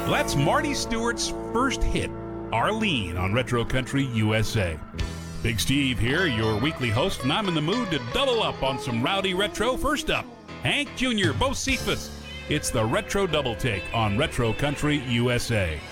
Well, that's Marty Stewart's first hit, Arlene, on Retro Country USA. Big Steve here, your weekly host, and I'm in the mood to double up on some rowdy retro. First up, Hank Jr., Bocephus. It's the Retro Double Take on Retro Country USA.